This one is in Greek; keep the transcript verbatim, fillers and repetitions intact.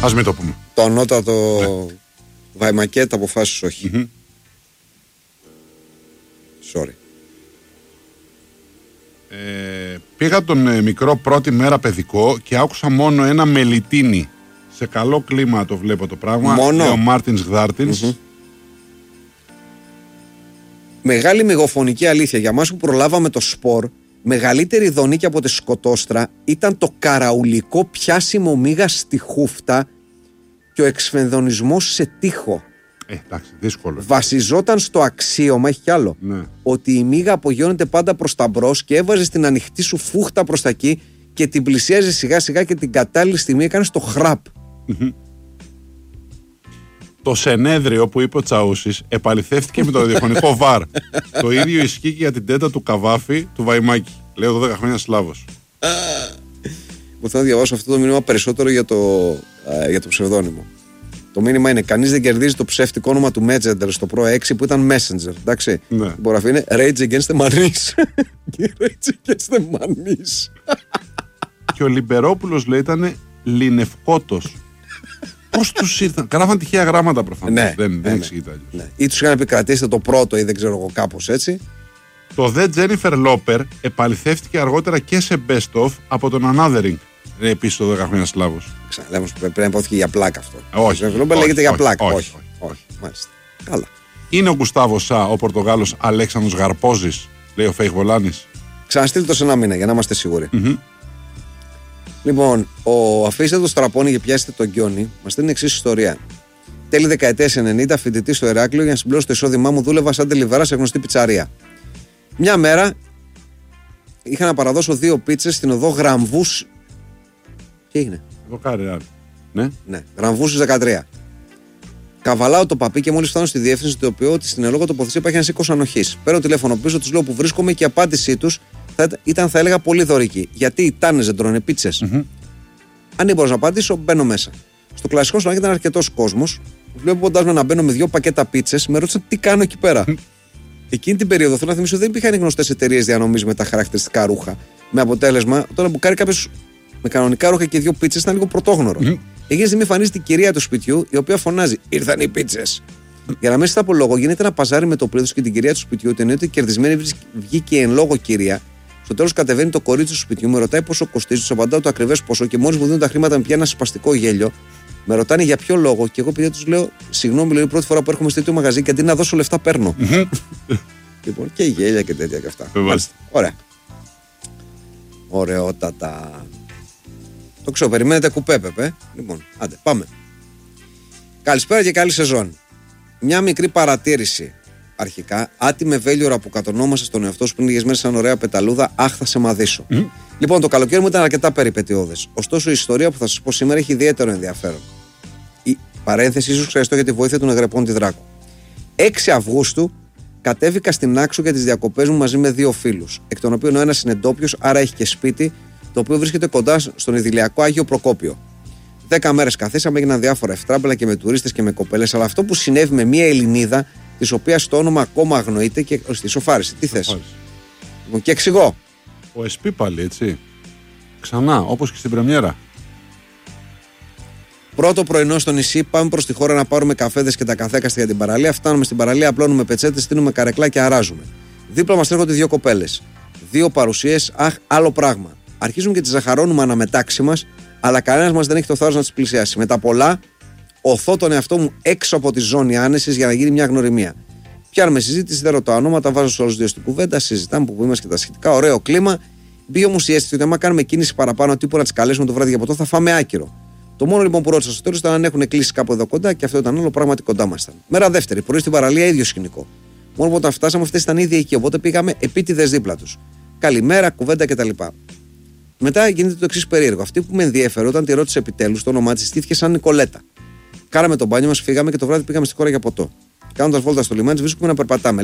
Ας μην το πούμε. Το ανώτατο ναι. Βαϊμακέτ αποφάσεις όχι. Mm-hmm. Sorry. Ε, πήγα τον ε, μικρό πρώτη μέρα παιδικό και άκουσα μόνο ένα μελιτίνι. Σε καλό κλίμα το βλέπω το πράγμα. Μόνο. Ο Μάρτινς Γδάρτινς. Mm-hmm. Μεγάλη μεγοφωνική αλήθεια. Για μας που προλάβαμε το σπορ, μεγαλύτερη δονίκη από τη σκοτόστρα ήταν το καραουλικό πιάσιμο μίγα στη χούφτα και ο εξφενδονισμός σε τοίχο. Ε, εντάξει, δύσκολο. Βασιζόταν στο αξίωμα, έχει κι άλλο, ναι. ότι η μίγα απογειώνεται πάντα προς τα μπρος και έβαζε την ανοιχτή σου φούχτα προς τα εκεί και την πλησίαζε σιγά σιγά και την κατάλληλη στιγμή έκανε το χραπ. Το σενέδριο που είπε ο Τσαούσης επαληθεύτηκε με το ραδιοφωνικό βαρ. Το ίδιο ισχύει και για την τέτα του Καβάφη του Βαϊμάκη. Λέω δώδεκα χρόνια Σλάβος. Μου θέλω να διαβάσω αυτό το μήνυμα περισσότερο για το, α, για το ψευδόνυμο. Το μήνυμα είναι: κανείς δεν κερδίζει το ψεύτικο όνομα του Messenger στο Pro έξι που ήταν Messenger. Εντάξει. Ναι. Η υπογραφή είναι Rage Against the Manis. Rage Against the Manis. Και ο Λιμπερόπουλος λέει ήταν Λινευκότος. Πώς τους ήρθαν. Γράφαν τυχαία γράμματα προφανώς. Ναι, δεν ναι, δεν ναι. εξηγείται αλλιώς. Ναι. Ή τους είχαν επικρατήσει το πρώτο ή δεν ξέρω εγώ κάπως έτσι. Το The Jennifer Lopper επαληθεύτηκε αργότερα και σε Best Of από τον Anothering. Είναι επίσης το δέκα χρόνια Σλάβος. Ξαναλέμε, πρέπει να υπόθηκε για πλάκα αυτό. Όχι. Το Lopper λέγεται για όχι, πλάκα. όχι, Όχι. όχι, όχι. όχι. Μάλιστα. Καλά. Είναι ο Γκουστάβο Σα, ο Πορτογάλος Αλέξανδρος Γαρπόζης, λέει ο Φέιχ Βολάνης. Ξαναστείλτε το σε ένα μήνα για να είμαστε σίγουροι. Mm-hmm. Λοιπόν, ο αφήστε το στραπώνει και πιάσετε τον Γκιόνι, μας στέλνει εξής ιστορία. Τέλη δεκαετίας ενενήντα, φοιτητή στο Ηράκλειο, για να συμπληρώσω το εισόδημά μου, δούλευα σαν τελιβερά σε γνωστή πιτσαρία. Μια μέρα είχα να παραδώσω δύο πίτσες στην οδό Γραμβούς. Τι έγινε? Εδώ κάρει, άρα. Ναι. Ναι, Γραμβούς δεκατρία. Καβαλάω το παπί και μόλις φτάνω στη διεύθυνση, το οποίο ότι στην ελόγω τοποθεσία υπάρχει ένα οίκος ανοχής. Παίρνω τηλέφωνο πίσω, τους λέω που βρίσκομαι και η απάντησή τους θα ήταν, θα έλεγα, πολύ δωρική. Γιατί οι τάνες δεν τρώνε πίτσες. Mm-hmm. Αν δεν μπορώ να απαντήσω, μπαίνω μέσα. Στο κλασικό σαλόνι ήταν αρκετός κόσμος. Βλέποντας με να μπαίνω με δύο πακέτα πίτσες, με ρώτησαν τι κάνω εκεί πέρα. Εκείνη την περίοδο, θέλω να θυμίσω, δεν υπήρχαν γνωστές εταιρείες διανομής με τα χαρακτηριστικά ρούχα. Με αποτέλεσμα, όταν μπουκάρει κάποιος με κανονικά ρούχα και δύο πίτσες ήταν λίγο πρωτόγνωρο. Mm-hmm. Εκείνη τη στιγμή εμφανίζεται η κυρία του σπιτιού, η οποία φωνάζει: ήρθαν οι πίτσες. Για να μην στα από λόγο, γίνεται ένα παζάρι με το πλήθος και την κυρία του σπιτιού, την ότι κερδισμένη βγήκε εν λόγω κυρία. Στο τέλος κατεβαίνει το κορίτσι του σπιτιού, με ρωτάει πόσο κοστίζει, του απαντάω το ακριβές ποσό και μόλις μου δίνουν τα χρήματα με πιάνει ένα σπαστικό γέλιο. Με ρωτάνε για ποιο λόγο και εγώ επειδή του λέω: συγγνώμη, λέει, πρώτη φορά που έρχομαι στο ίδιο μαγαζί και αντί να δώσω λεφτά παίρνω. Λοιπόν, και γέλια και τέτοια και αυτά. Ωραία. Ωραιότατα. Το ξέρω, περιμένετε κουπέ, πεπέ. Λοιπόν, άντε, πάμε. Καλησπέρα και καλή σεζόν. Μια μικρή παρατήρηση. Αρχικά, άτιμε βέλιορα που κατονόμασε στον εαυτό σου πριν λίγες μέρες σαν ωραία πεταλούδα, αχ, θα σε μαδίσω. Mm. Λοιπόν, το καλοκαίρι μου ήταν αρκετά περιπετειώδες. Ωστόσο, η ιστορία που θα σας πω σήμερα έχει ιδιαίτερο ενδιαφέρον. Η παρένθεση ίσως χρειαστώ για τη βοήθεια του Νεγρεπών τη Δράκου. έξι Αυγούστου κατέβηκα στην Άξο για τις διακοπές μου μαζί με δύο φίλους, εκ των οποίων ο ένας είναι ντόπιος, άρα έχει και σπίτι, το οποίο βρίσκεται κοντά στον ιδηλιακό Άγιο Προκόπιο. Δέκα μέρες καθίσαμε, έγιναν διάφορα ευτράμπελα και με τουρίστες και με κοπέλες, αλλά αυτό που συνέβη με μια Ελληνίδα, της οποίας το όνομα ακόμα αγνοείται και στη σοφάριση. Τι θες? Λοιπόν, και εξηγώ. Ο Εσπί πάλι, έτσι. Ξανά, όπως και στην πρεμιέρα. Πρώτο πρωινό στο νησί, πάμε προς τη χώρα να πάρουμε καφέδες και τα καθέκαστα για την παραλία. Φτάνουμε στην παραλία, απλώνουμε πετσέτες, στείνουμε καρεκλά και αράζουμε. Δίπλα μας έρχονται δύο κοπέλες. Δύο παρουσίες, αχ, άλλο πράγμα. Αρχίζουμε και τις ζαχαρώνουμε αναμετάξι μας, αλλά κανένας μας δεν έχει το θάρρος να τις πλησιάσει. Μετά πολλά, οθώ τον εαυτό μου έξω από τη ζώνη άνεσης για να γίνει μια γνωριμία. Πιάνουμε συζήτηση, δεν ρωτάω ονόματα, βάζω στους όλους δύο στην κουβέντα, συζητάμε που είμαστε και τα σχετικά. Ωραίο κλίμα. Μπήκε όμως η αίσθηση ότι άμα κάνουμε κίνηση παραπάνω τύπου να τις καλέσουμε το βράδυ για ποτό, θα φάμε άκυρο. Το μόνο λοιπόν που ρώτησα στο τέλος ήταν αν έχουν κλείσει κάπου εδώ κοντά και αυτό ήταν όλο πράγματι κοντά μας ήταν. Μέρα δεύτερη, πρωί στην παραλία, ίδιο σκηνικό. Μόνο που όταν φτάσαμε, αυτές ήταν ήδη εκεί, οπότε πήγαμε επίτηδες δίπλα τους. Καλημέρα, κουβέντα κτλ. Μετά γίνεται το εξής περίεργο. Αυτή που με ενδιέφερε όταν τη ρώτησε επιτέλους, το όνομά της στήθηκε σαν Νικολέτα. Κάναμε το μπάνιο μας, φύγαμε και το βράδυ πήγαμε στη χώρα για ποτό. Κάνοντας βόλτα στο λιμάνι, βρίσκουμε να περπατάμε.